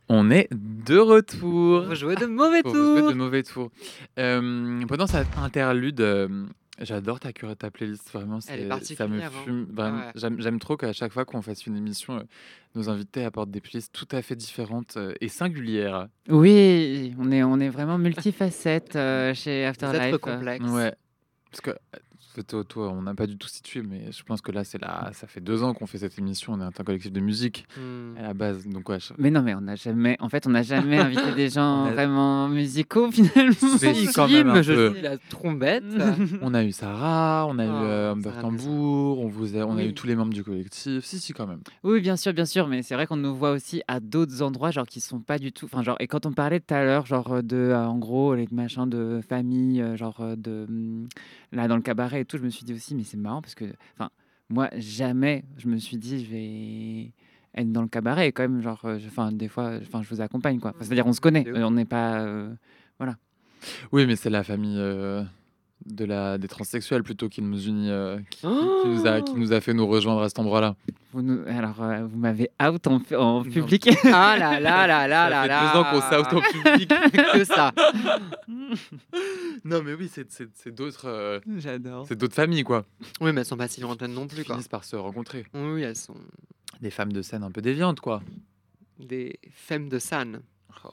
On est de retour. Vous jouez de mauvais Pour jouer de tours. mauvais tours. Pendant cette interlude, j'adore ta playlist, vraiment, Elle est ça me particulière, hein. fume. Ah Vraiment, ouais. j'aime trop qu'à chaque fois qu'on fasse une émission, nos invités apportent des playlists tout à fait différentes et singulières. Oui, on est vraiment multifacette chez Des êtres Afterlife. complexes. Ouais, parce que toi, on n'a pas du tout situé, mais je pense que là, ça fait 2 ans qu'on fait cette émission. On est un collectif de musique Hmm. à la base, donc ouais. Mais non, mais on n'a jamais invité des gens On a- vraiment musicaux finalement. Si, quand même un mais je peu. dis la trombette. On a eu Sarah, on a eu Oh, Humber Sarah Tambour, on a eu Oui. tous les membres du collectif. Si, quand même. Oui, bien sûr, mais c'est vrai qu'on nous voit aussi à d'autres endroits, genre qui sont pas du tout. Enfin, genre, et quand on parlait tout à l'heure, genre en gros, les machins de famille, là dans le cabaret et tout, je me suis dit aussi, mais c'est marrant parce que, enfin, moi jamais, je me suis dit, je vais être dans le cabaret et quand même, genre, enfin, des fois, enfin, je vous accompagne quoi. Enfin, c'est-à-dire, on se connaît, De ouf. on n'est pas, voilà. Oui, mais c'est la famille des transsexuels plutôt qui nous unit, qui nous a fait nous rejoindre à cet endroit-là. Vous m'avez out en public. Ah là là là là là Ça fait là. 2 ans qu'on s'out en public. Que ça. Non, mais oui, c'est d'autres J'adore. familles, quoi. Oui, mais elles sont pas si lointaines non plus, Qui quoi. finissent par se rencontrer. Oui, elles sont Des femmes de scène un peu déviantes, quoi. des femmes de San. Oh.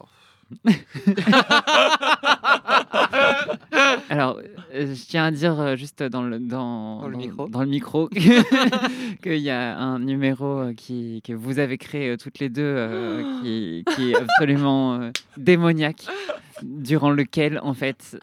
Alors, je tiens à dire juste dans le micro qu'il y a un numéro que vous avez créé toutes les deux qui est absolument démoniaque, durant lequel en fait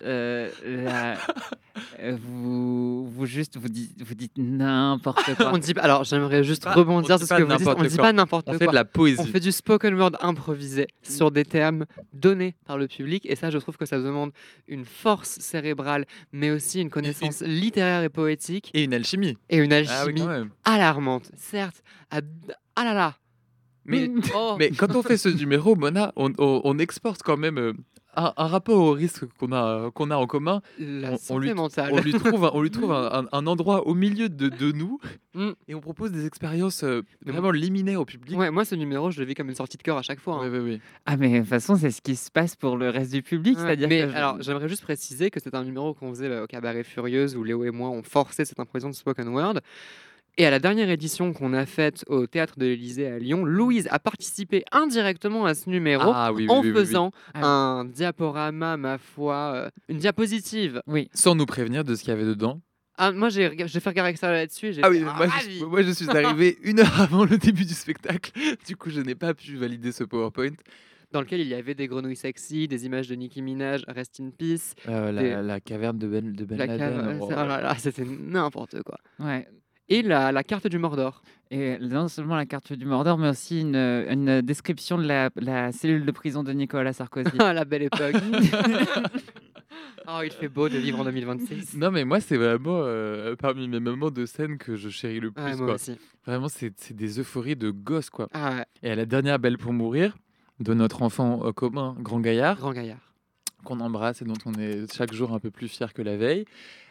vous dites n'importe quoi. On dit, alors j'aimerais juste Ah, rebondir on sur dit ce pas que vous dites. n'importe On dit quoi. pas n'importe On quoi. fait de la poésie. On fait du spoken word improvisé sur des thèmes donnés par le public. Et ça, je trouve que ça demande une force cérébrale, mais aussi une connaissance littéraire et poétique. Et une alchimie. Et une Ah oui, alchimie quand même. alarmante. Certes, ah là là. Mais, Oh. mais quand on fait ce numéro, Mona, on exporte quand même un rapport au risque qu'on a en commun. La on santé lui mentale. On lui trouve un endroit au milieu de nous Mm. et on propose des expériences vraiment liminaires au public. Ouais, moi, ce numéro, je le vis comme une sortie de cœur à chaque fois. hein. Oui. Ah mais de toute façon c'est ce qui se passe pour le reste du public, Ouais, c'est-à-dire mais que alors, j'aimerais juste préciser que c'est un numéro qu'on faisait au Cabaret Furieuse où Léo et moi on forçait cette impression de spoken word. Et à la dernière édition qu'on a faite au Théâtre de l'Élysée à Lyon, Louise a participé indirectement à ce numéro Ah oui, en oui. faisant Ah. un diaporama, ma foi, une diapositive. oui. Sans nous prévenir de ce qu'il y avait dedans. Ah, moi, j'ai fait regarder ça là-dessus. Ah oui, ravi. moi je suis arrivé 1 heure avant le début du spectacle. Du coup, je n'ai pas pu valider ce PowerPoint. Dans lequel il y avait des grenouilles sexy, des images de Nicki Minaj, Rest in Peace. La caverne de Ben La Laden. cave, oh oh là là, c'était n'importe quoi. Ouais. Et la carte du Mordor. Et non seulement la carte du Mordor, mais aussi une description de la cellule de prison de Nicolas Sarkozy. Ah, la belle époque. Oh, il fait beau de vivre en 2026. Non, mais moi, c'est vraiment parmi mes moments de scène que je chéris le plus. Ouais, moi Quoi. aussi. Vraiment, c'est des euphories de gosse, quoi. Ah ouais, Et à la dernière Belle pour mourir, de notre enfant commun, Grand Gaillard, grand gaillard. qu'on embrasse et dont on est chaque jour un peu plus fier que la veille,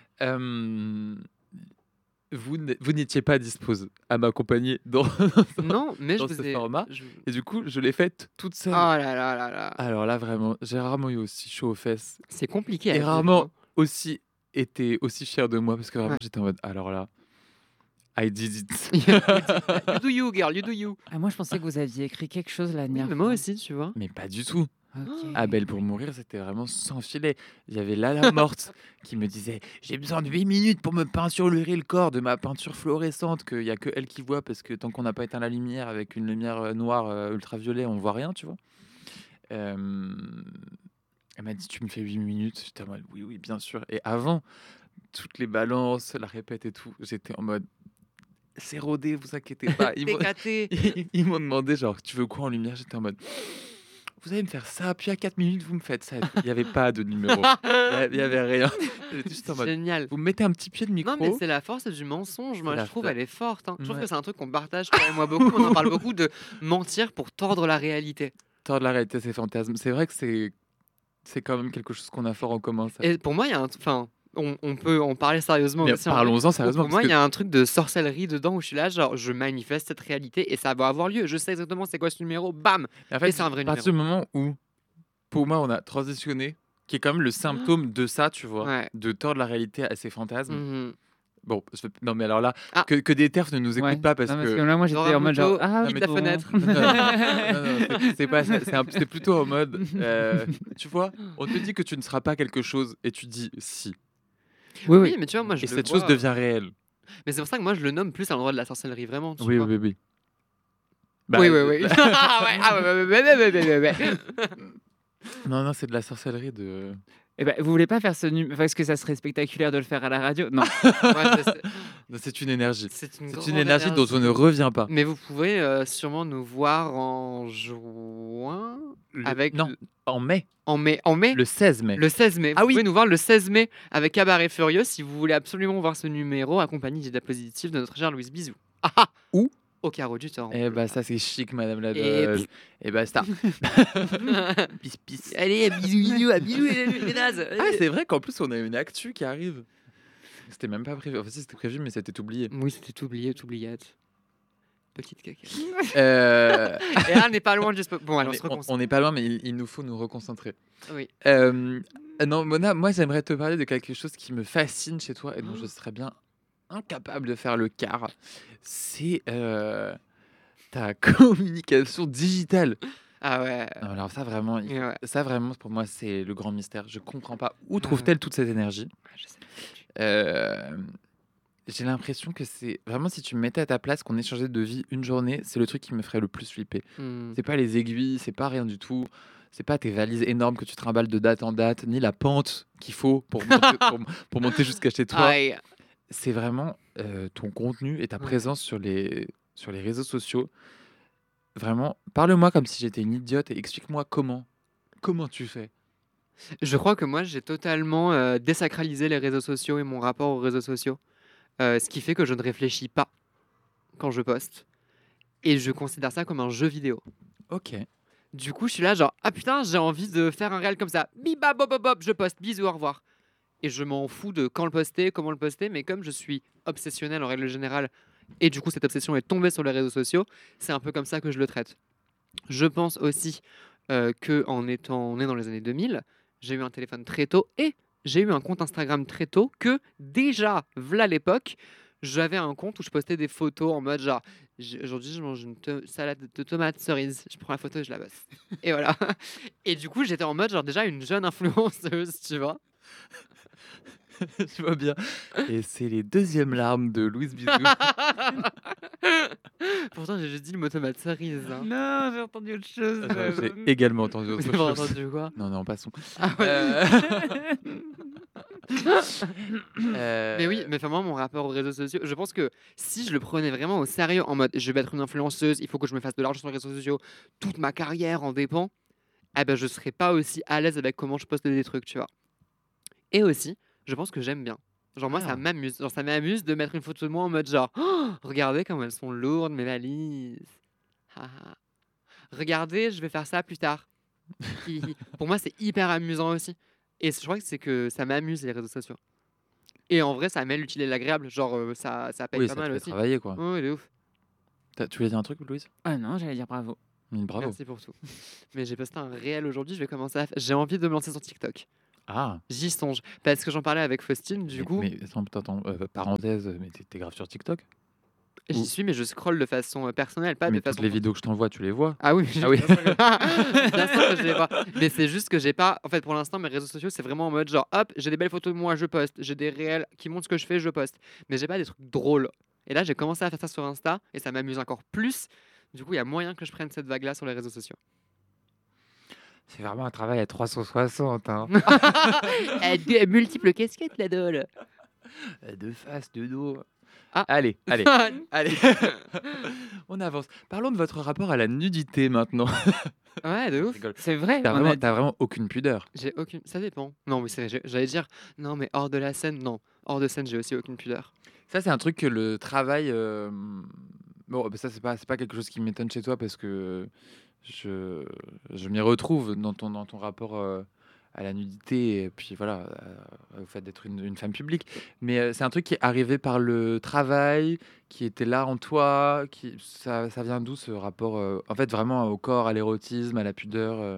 vous n'étiez pas dispose à m'accompagner dans Non, mais dans je ce vous ai. format. Et du coup, je l'ai faite toute Oh seule. là là là là. Alors là, vraiment, j'ai rarement eu aussi chaud aux fesses C'est compliqué. à et vivre, rarement hein. aussi été aussi fier de moi parce que vraiment, Ouais. j'étais en mode, alors là, I did it. You do you, girl, you do you. Ah, moi je pensais que vous aviez écrit quelque chose la Oui, dernière mais moi aussi, tu vois. Mais pas du tout. Ok. À Belle pour mourir, c'était vraiment sans filet. Il y avait Lala Morte qui me disait j'ai besoin de 8 minutes pour me peinturer le corps de ma peinture fluorescente qu'il y a que elle qui voit parce que tant qu'on n'a pas éteint la lumière avec une lumière noire ultraviolet, on voit rien, tu vois. Elle m'a dit tu me fais 8 minutes. J'étais en mode oui, bien sûr. Et avant toutes les balances, la répète et tout, j'étais en mode c'est rodé, vous inquiétez pas. TKT. Ils m'ont demandé genre tu veux quoi en lumière, j'étais en mode vous allez me faire ça, puis à 4 minutes, vous me faites ça. Il n'y avait pas de numéro. Il n'y avait rien. J'étais juste en mode, Génial. vous me mettez un petit pied de micro. Non, mais c'est la force du mensonge. Moi, C'est je la trouve, fa- elle est forte. hein. Je trouve Ouais. que c'est un truc qu'on partage, toi et moi, beaucoup. On en parle beaucoup de mentir pour tordre la réalité. Tordre de la réalité, c'est fantasme. C'est vrai que c'est quand même quelque chose qu'on a fort en commun. Ça. Et pour moi, il y a un. Enfin, on peut en parler sérieusement Mais aussi. En vrai. parlons-en sérieusement. Pour moi, parce il y que- a un truc de sorcellerie dedans où je suis là, genre, je manifeste cette réalité et ça va avoir lieu. Je sais exactement c'est quoi ce numéro, bam. en fait, et c'est un vrai à partir du moment où, pour moi, on a transitionné, qui est quand même le symptôme de ça, tu vois, Ouais. de tordre la réalité à ses fantasmes. Mhm. Bon, non, mais alors là, Ah. que des TERF ne nous écoutent Ouais. pas parce Non, que. là, moi, j'étais Laura en mode genre, Muto, ah, Non, oui, mais la bon. fenêtre. Non, c'est pas ça. C'est plutôt en mode. Tu vois, on te dit que tu ne seras pas quelque chose et tu dis si. Oui, Oui, oui. mais tu vois, moi, je Et le cette vois, chose devient réelle. Mais c'est pour ça que moi, je le nomme plus à l'endroit de la sorcellerie, vraiment. Tu Oui, vois. oui, oui. Bah, Oui, oui, oui. Ah ouais. Non, non, c'est de la sorcellerie de. Eh ben, vous voulez pas faire ce numéro? Est-ce que ça serait spectaculaire de le faire à la radio? Non. Ouais, Non, c'est une énergie. c'est une C'est grande une énergie dont on ne revient pas. Mais vous pouvez sûrement nous voir en juin avec Non, en mai. en mai. Le 16 mai. Le 16 mai. Ah Vous oui. pouvez nous voir le 16 mai avec Cabaret Furieux si vous voulez absolument voir ce numéro accompagné d'idées positives de notre chère Louise Bisou. Ah ah. Où? Au carreau du temps. Eh bah, ça, c'est chic, madame la Et dose. Et basta. Pis, pis. Allez, bisous, à bisous les nazes. Ah, c'est vrai qu'en plus, on a une actu qui arrive. C'était même pas prévu. Enfin, si, c'était prévu, mais c'était oublié. Oui, c'était oubliette. Petite caca. Euh, Et là, on n'est pas loin de Bon, on alors, on est- se reconcentre. on n'est pas loin, mais il nous faut nous reconcentrer. Oui. Non, Mona, moi, j'aimerais te parler de quelque chose qui me fascine chez toi et dont je serais bien incapable de faire le quart. C'est ta communication digitale. Ah ouais. Non, alors ça, vraiment, Ouais. ça, vraiment, pour moi, c'est le grand mystère. Je comprends pas. Où Ouais. trouve-t-elle toute cette énergie? Je sais. J'ai l'impression que c'est vraiment, si tu me mettais à ta place, qu'on échangeait de vie une journée, c'est le truc qui me ferait le plus flipper. Hmm. C'est pas les aiguilles, c'est pas rien du tout. C'est pas tes valises énormes que tu trimbales de date en date, ni la pente qu'il faut pour monter, pour monter jusqu'à chez toi. Aïe. C'est vraiment ton contenu et ta Ouais. présence sur les réseaux sociaux. Vraiment, parle-moi comme si j'étais une idiote et explique-moi comment. Comment tu fais? Je crois que moi, j'ai totalement désacralisé les réseaux sociaux et mon rapport aux réseaux sociaux. Ce qui fait que je ne réfléchis pas quand je poste. Et je considère ça comme un jeu vidéo. Ok. Du coup, je suis là, genre, ah putain, j'ai envie de faire un réel comme ça. Biba, bob, bob, bob, je poste, bisous, au revoir. Et je m'en fous de quand le poster, comment le poster, mais comme je suis obsessionnel en règle générale, et du coup, cette obsession est tombée sur les réseaux sociaux, c'est un peu comme ça que je le traite. Je pense aussi que en étant né dans les années 2000, j'ai eu un téléphone très tôt et j'ai eu un compte Instagram très tôt que déjà, v'là l'époque, j'avais un compte où je postais des photos en mode genre aujourd'hui je mange une salade de tomates cerises, je prends la photo et je la bosse. Et voilà. Et du coup, j'étais en mode genre déjà une jeune influenceuse, tu vois. Je vois bien. Et c'est les deuxièmes larmes de Louise Bisou. Pourtant, j'ai juste dit le mot tomate cerise. Hein. Non, j'ai entendu autre chose. J'ai également entendu Vous autre avez pas chose. entendu quoi? Non, non, passons. Ah ouais. Mais oui, Euh, mais enfin moi mon rapport aux réseaux sociaux, je pense que si je le prenais vraiment au sérieux en mode je vais être une influenceuse, il faut que je me fasse de l'argent sur les réseaux sociaux, toute ma carrière en dépend, eh ben je serais pas aussi à l'aise avec comment je poste des trucs, tu vois. Et aussi, je pense que j'aime bien. Genre moi ça Ah. m'amuse, genre ça m'amuse de mettre une photo de moi en mode genre oh, regardez comme elles sont lourdes mes valises. Haha. Regardez, je vais faire ça plus tard. Pour moi c'est hyper amusant aussi. Et je crois que c'est que ça m'amuse les réseaux sociaux. Et en vrai, ça mêle l'utile et l'agréable. Genre, ça paye oui, pas ça te mal fait aussi. travailler, quoi. Oui, de ouf. Tu voulais dire un truc, Louise? Ah non, j'allais dire bravo. Bravo. Merci pour tout. Mais j'ai posté un réel aujourd'hui. Je vais commencer à. J'ai envie de me lancer sur TikTok. Ah. J'y songe. Parce que j'en parlais avec Faustine, du coup. Mais attends, parenthèse, mais t'es grave sur TikTok? J'y suis, mais je scrolle de façon personnelle, pas Mais de toutes façon. les vidéos que je t'envoie, tu les vois? Ah oui, Ah oui. bien sûr bien sûr que je les vois. Mais c'est juste que j'ai pas. En fait, pour l'instant, mes réseaux sociaux, c'est vraiment en mode genre, hop, j'ai des belles photos de moi, je poste. J'ai des réels qui montrent ce que je fais, je poste. Mais j'ai pas des trucs drôles. Et là, j'ai commencé à faire ça sur Insta et ça m'amuse encore plus. Du coup, il y a moyen que je prenne cette vague-là sur les réseaux sociaux. C'est vraiment un travail à 360, hein. Multiples casquettes, la dole. De face, de dos. Ah. Allez. Allez. On avance. Parlons de votre rapport à la nudité maintenant. Ouais, de ouf. Rigole. C'est vrai. T'as on a vraiment, dit- t'as vraiment aucune pudeur. J'ai aucune. Ça dépend. Non, mais j'allais dire. Non, mais hors de la scène, non. Hors de scène, j'ai aussi aucune pudeur. Ça, c'est un truc que le travail. Bon, bah, ça, c'est pas quelque chose qui m'étonne chez toi parce que je m'y retrouve dans ton rapport à la nudité et puis voilà, au fait d'être une femme publique. Mais, c'est un truc qui est arrivé par le travail, qui était là en toi, qui ça vient d'où ce rapport, en fait, vraiment au corps, à l'érotisme, à la pudeur?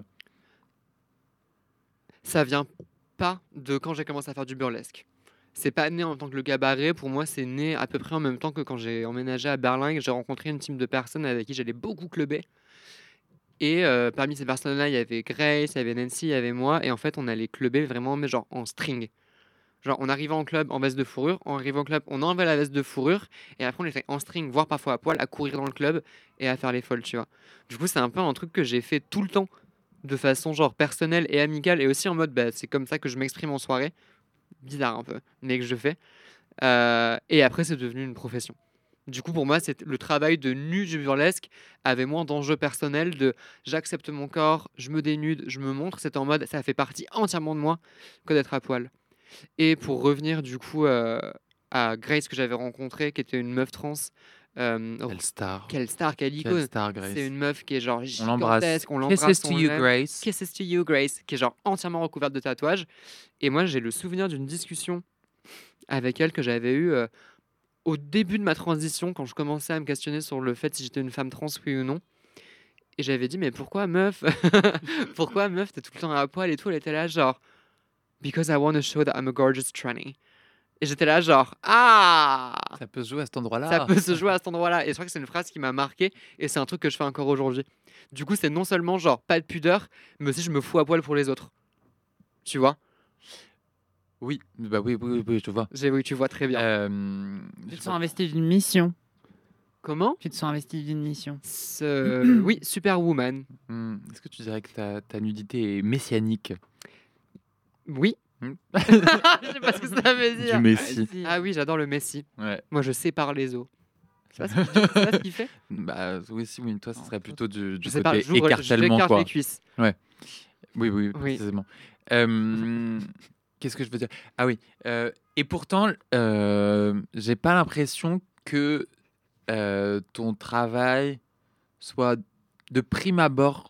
Ça vient pas de quand j'ai commencé à faire du burlesque. C'est pas né en tant que le cabaret. Pour moi, c'est né à peu près en même temps que quand j'ai emménagé à Berlin et que j'ai rencontré une team de personnes avec qui j'allais beaucoup clubber. Et parmi ces personnes-là, il y avait Grace, il y avait Nancy, il y avait moi. Et en fait, on allait clubber vraiment, mais genre en string. Genre, on arrivait en club en veste de fourrure, on arrivait en club, on enlevait la veste de fourrure, et après on était en string, voire parfois à poil, à courir dans le club et à faire les folles, tu vois. Du coup, c'est un peu un truc que j'ai fait tout le temps, de façon genre personnelle et amicale, et aussi en mode, bah, c'est comme ça que je m'exprime en soirée. Bizarre un peu, mais que je fais. Et après, c'est devenu une profession. Du coup, pour moi, c'est le travail de nu du burlesque avait moins d'enjeux personnels de j'accepte mon corps, je me dénude, je me montre. C'est en mode ça fait partie entièrement de moi que d'être à poil. Et pour revenir du coup à Grace que j'avais rencontrée, qui était une meuf trans, Quelle star, quelle star, quelle quelle icône. star C'est Grace. une meuf qui est genre On l'embrasse. gigantesque, on Kisses l'embrasse, to on you, l'aime. Grace. Kisses to you, Grace, qui est genre entièrement recouverte de tatouages. Et moi, j'ai le souvenir d'une discussion avec elle que j'avais eue au début de ma transition, quand je commençais à me questionner sur le fait si j'étais une femme trans, oui ou non. Et j'avais dit, mais pourquoi meuf pourquoi meuf, t'es tout le temps à poil et tout. Elle était là genre, because I want to show that I'm a gorgeous tranny. Et j'étais là genre, ah, Ça peut se jouer à cet ça endroit-là. peut se jouer à cet endroit-là. Et je crois que c'est une phrase qui m'a marqué et c'est un truc que je fais encore aujourd'hui. Du coup, c'est non seulement genre pas de pudeur, mais aussi je me fous à poil pour les autres. Tu vois? Oui, bah, oui, je te vois. Oui, tu vois très bien. Tu Je te sens vois investi d'une mission. Comment? Tu te sens investi d'une mission. Oui, Superwoman. est-ce que tu dirais que ta nudité est messianique? Oui. Mmh. Je sais pas ce que ça veut Du dire. messie. Ah oui, j'adore le Messi. Ouais. Moi, je sépare les os. C'est pas ce qu'il fait? Bah, oui, si, oui, toi, ce Non, serait plutôt du Je sépare, côté j'ouvre, écartèlement, j'écarte quoi. les cuisses. Oui, oui, Oui. précisément. Qu'est-ce que je veux dire? Ah oui, et pourtant, j'ai pas l'impression que, ton travail soit de prime abord,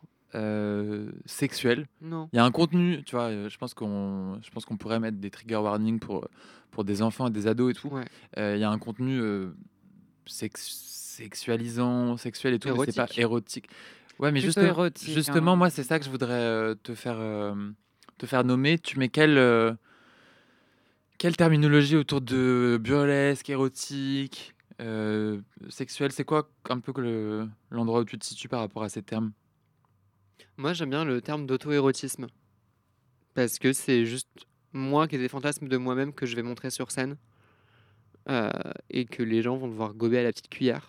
sexuel. Non. Il y a un contenu, tu vois, je pense qu'on pourrait mettre des trigger warnings pour des enfants et des ados et tout. Ouais. Il y a un contenu, sexualisant, sexuel et tout, mais c'est pas Érotique. érotique. Ouais, mais Plutôt justement érotique, justement, hein. moi, c'est ça que je voudrais, te faire nommer. Tu mets quelle terminologie autour de burlesque, érotique, sexuel? C'est quoi un peu que l'endroit où tu te situes par rapport à ces termes? Moi, j'aime bien le terme d'auto-érotisme. Parce que c'est juste moi qui ai des fantasmes de moi-même que je vais montrer sur scène. euh, et que les gens vont devoir gober à la petite cuillère.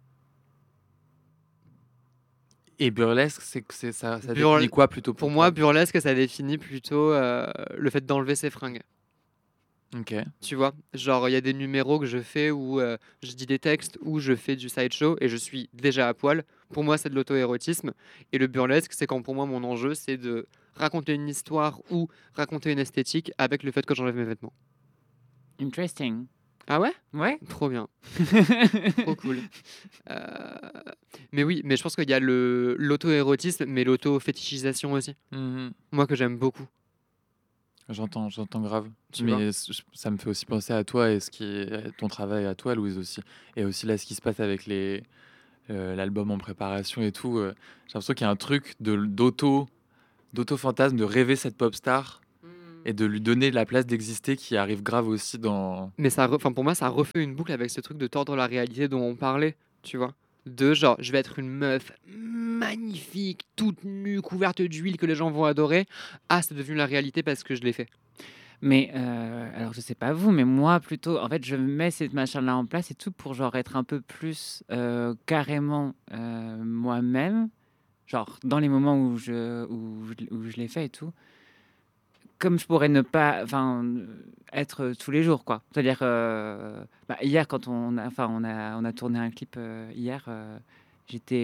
Et burlesque, c'est ça Burl- définit quoi plutôt Pour pour moi, toi? burlesque, ça définit plutôt le fait d'enlever ses fringues. OK. Tu vois, genre il y a des numéros que je fais où je dis des textes, où je fais du sideshow et je suis déjà à poil. Pour moi, c'est de l'auto-érotisme. Et le burlesque, c'est quand pour moi, mon enjeu, c'est de raconter une histoire ou raconter une esthétique avec le fait que j'enlève mes vêtements. Interesting. Ah ouais? Ouais. Trop bien, trop cool. Euh, Mais oui, mais je pense qu'il y a l'auto-érotisme, mais l'auto-fétichisation aussi. Mmh. Moi, que j'aime beaucoup. J'entends grave. Tu vois? Mais ça me fait aussi penser à toi et ce qui est ton travail à toi, Louise, aussi. Et aussi là, ce qui se passe avec l'album en préparation et tout. J'ai l'impression qu'il y a un truc d'auto-fantasme, de rêver cette pop star et de lui donner la place d'exister qui arrive grave aussi dans. Mais enfin, pour moi, ça refait une boucle avec ce truc de tordre la réalité dont on parlait, tu vois. De genre, je vais être une meuf magnifique, toute nue, couverte d'huile que les gens vont adorer. Ah, c'est devenu la réalité parce que je l'ai fait. Mais alors je sais pas vous, mais moi plutôt, en fait, je mets cette machin-là en place et tout pour genre être un peu plus carrément moi-même, genre dans les moments où je l'ai fait et tout. Comme je pourrais ne pas, enfin, être tous les jours, quoi. C'est-à-dire, bah, hier, quand on a tourné un clip hier, j'étais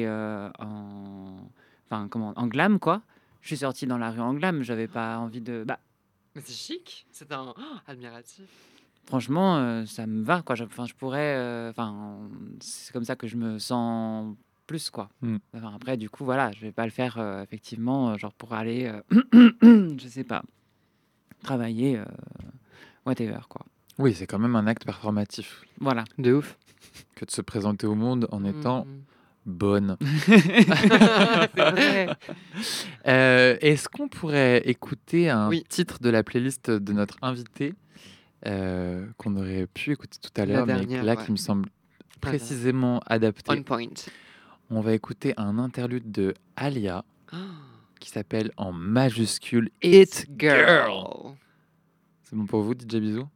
en glam, quoi. Je suis sortie dans la rue en glam. J'avais pas envie de, bah, Mais c'est chic, c'est un admiratif. franchement, ça me va, quoi. Enfin, je pourrais, enfin, c'est comme ça que je me sens plus, quoi. Mm. Enfin, après, du coup, voilà, je vais pas le faire, effectivement, genre pour aller, je sais pas, travailler, whatever, quoi. Oui, c'est quand même un acte performatif Voilà. De ouf. que de se présenter au monde en étant bonne. C'est vrai. Est-ce qu'on pourrait écouter un Oui. titre de la playlist de notre invité qu'on aurait pu écouter tout à La l'heure, mais dernière, là ouais. qui me semble précisément adapté. On point. On va écouter un interlude de Alia qui s'appelle en majuscule It's Girl. Girl. C'est bon pour vous, DJ Bisou?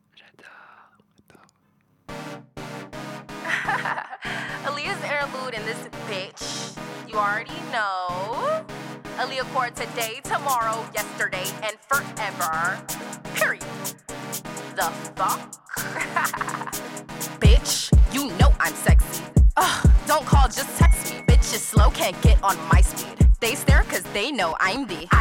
Aaliyah's interlude in this bitch. You already know. Aaliyah core today, tomorrow, yesterday, and forever. Period. The fuck? Bitch, you know I'm sexy. Don't call, just text me. Bitch is slow, can't get on my speed. They stare cause they know I'm the